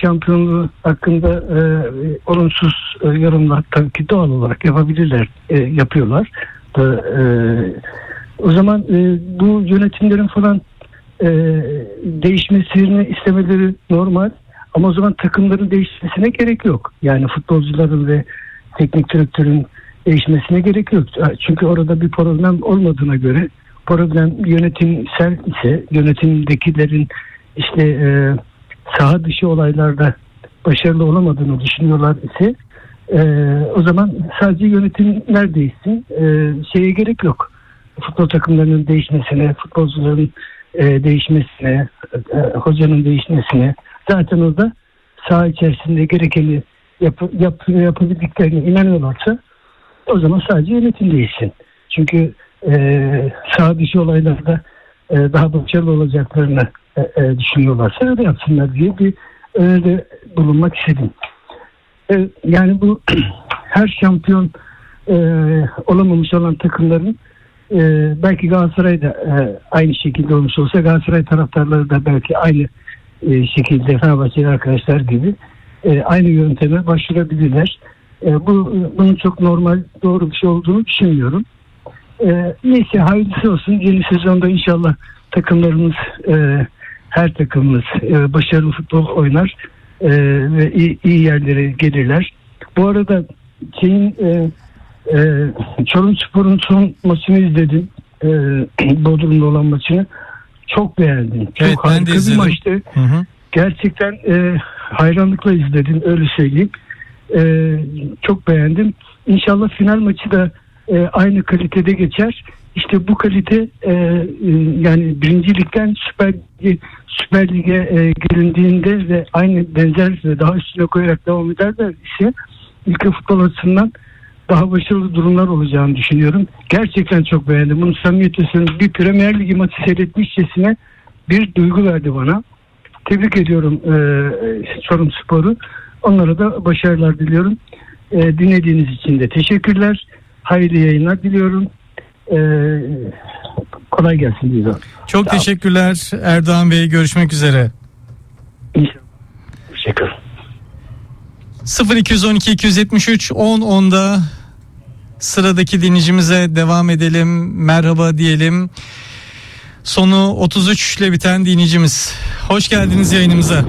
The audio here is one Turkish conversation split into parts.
şampiyonluğu hakkında olumsuz yorumlar tabii ki doğal olarak yapabilirler, yapıyorlar. O zaman bu yönetimlerin falan değişmesini istemeleri normal. Ama o zaman takımların değişmesine gerek yok. Yani futbolcuların ve teknik direktörün değişmesine gerek yok. Çünkü orada bir problem olmadığına göre, problem yönetimsel ise, yönetimdekilerin işte saha dışı olaylarda başarılı olamadığını düşünüyorlar ise o zaman sadece yönetimler değişsin. Şeye gerek yok. Futbol takımlarının değişmesine, futbolcuların değişmesine, hocanın değişmesine. Zaten orada saha içerisinde gerekeni yapabildiklerine inanıyorlarsa o zaman sadece yönetim değişsin. Çünkü saha dışı olaylarda daha başarılı olacaklarını düşünüyorlarsa öyle yapsınlar diye bir öneride bulunmak istedim. Yani bu her şampiyon olamamış olan takımların belki Galatasaray'da aynı şekilde olmuş olsa Galatasaray taraftarları da belki aynı şekilde Fenerbahçeli arkadaşlar gibi aynı yönteme başvurabilirler. Bunun çok normal, doğru bir şey olduğunu düşünmüyorum. Neyse hayırlısı olsun. Yeni sezonda inşallah takımlarımız, her takımımız başarılı futbol oynar ve iyi yerlere gelirler. Bu arada Çorumspor'un son maçını izledim. Bodrum'da olan maçını. Çok beğendim. Çok evet, harika bir maçtı. Hı. Gerçekten hayranlıkla izledim, öyle söyleyeyim. Çok beğendim. İnşallah final maçı da aynı kalitede geçer. İşte bu kalite yani birincilikten Süper Lig'e gelindiğinde ve aynı benzer ve daha üstüne koyarak devam ederler ise ülke futbol açısından daha başarılı durumlar olacağını düşünüyorum. Gerçekten çok beğendim. Bunu samimiyetle söylüyorum. Bir Premier Ligi maçı seyretmişçesine bir duygu verdi bana. Tebrik ediyorum Çorumspor'u. Onlara da başarılar diliyorum. Dinlediğiniz için de teşekkürler. Hayırlı yayınlar diliyorum. Kolay gelsin diyorum. Çok teşekkürler Erdoğan Bey. Görüşmek üzere. İnşallah. Teşekkür. 0212 273 10'da sıradaki dinleyicimize devam edelim. Merhaba diyelim. Sonu 33 ile biten dinleyicimiz. Hoş geldiniz yayınımıza.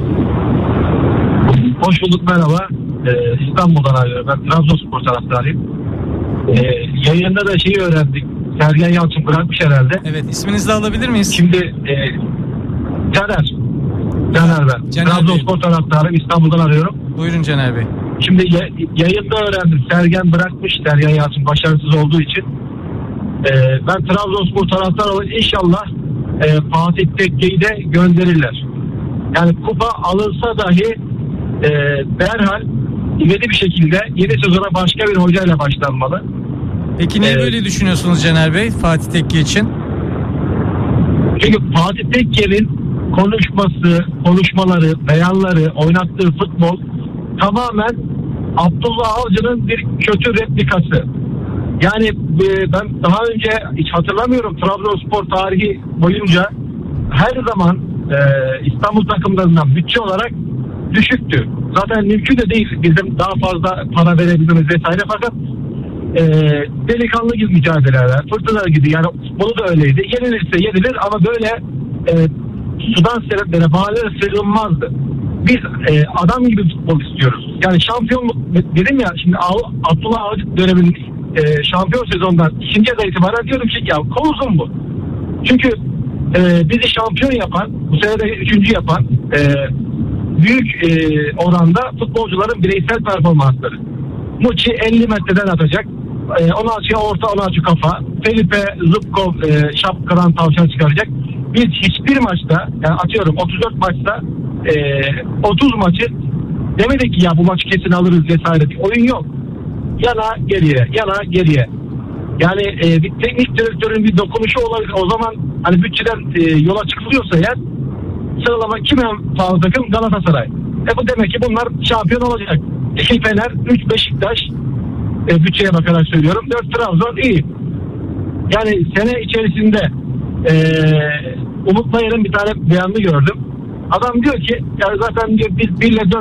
Hoş bulduk, merhaba. İstanbul'dan arıyorum. Ben Trabzonspor taraftarıyım. Yayında da şeyi öğrendik. Sergen Yalçın bırakmış herhalde. Evet, isminizi de alabilir miyiz? Şimdi Caner ben. Trabzonspor taraftarıyım. İstanbul'dan arıyorum. Buyurun Caner Bey. Şimdi yayında öğrendim. Sergen bırakmış, Sergen Yalçın başarısız olduğu için. Ben Trabzonspor taraftarı olarak inşallah Fatih Tekke'yi de gönderirler. Yani kupa alınsa dahi derhal ivedi bir şekilde yeni sezona başka bir hocayla başlanmalı. Peki niye böyle düşünüyorsunuz Caner Bey Fatih Tekke için? Çünkü Fatih Tekke'nin konuşmaları, beyanları, oynattığı futbol tamamen Abdullah Avcı'nın bir kötü replikası. Yani ben daha önce hiç hatırlamıyorum, Trabzonspor tarihi boyunca her zaman İstanbul takımlarından bütçe olarak düşüktü. Zaten mümkün de değil bizim daha fazla para verebilmemiz vesaire, fakat delikanlı gibi mücadeleler, fırtınalar gibi, yani futbolu da öyleydi. Yenilirse yenilir ama böyle sudan sebeplere, bahanelere sığınmazdı. Biz adam gibi futbol istiyoruz. Yani şampiyonluk dedim ya, şimdi Abdullah Avcı döneminin şampiyon sezondan ikinci yılda itibaren diyorum ki ya kovulsun bu. Çünkü bizi şampiyon yapan, bu sene de üçüncü yapan büyük oranda futbolcuların bireysel performansları. Muçi 50 metreden atacak. Onaçu'ya orta, Onaçu kafa. Felipe Zubkov şapkadan tavşan çıkaracak. Biz hiçbir maçta, yani atıyorum 34 maçta 30 maçı demedik ki ya bu maçı kesin alırız vesaire. Bir oyun yok. Yana geriye. Yani bir teknik direktörün bir dokunuşu olabilir. O zaman hani bütçeden yola çıkılıyorsa eğer, sıralama kime bağlı takım? Galatasaray. Bu demek ki bunlar şampiyon olacak. 2 Fener, 3 Beşiktaş, bütçeye bakarak söylüyorum. 4 Trabzon iyi. Yani sene içerisinde Umut Bayır'ın bir tane beyanını gördüm. Adam diyor ki yani zaten diyor, biz 1 ile 4